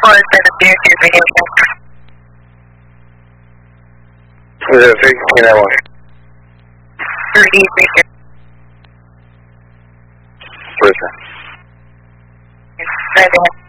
for the Syracuse radio check. Is it 3 one? 3 Prison. Right there.